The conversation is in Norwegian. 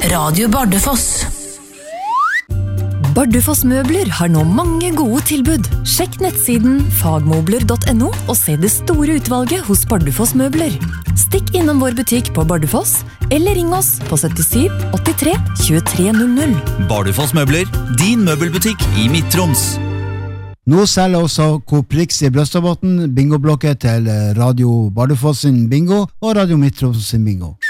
Radio Bardufoss. Bardufoss møbler har nå mange gode tilbud. Sjekk nettsiden fagmobler.no og se det store utvalget hos Bardufoss møbler. Stikk innom vår butikk på Bardufoss, eller ring oss på 77 83 2300. Bardufoss møbler, din møbelbutikk i Midt-Troms. Nå selger også Coop Rix i Brøstadbotn bingoblokket til Radio Bardufoss sin bingo og Radio Midt-Troms sin bingo.